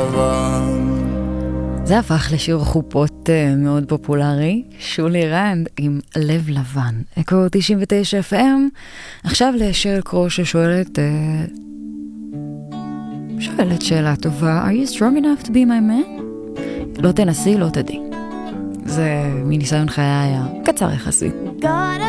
לבן. זה הפך לשיר חופות מאוד פופולרי, שולי רנד עם לב לבן. אקו 99 FM, עכשיו לשיר קרו ששואלת שאלה טובה, are you strong enough to be my man? לא תנסי, לא תדעי. זה מניסיון חיי היה קצר יחסית.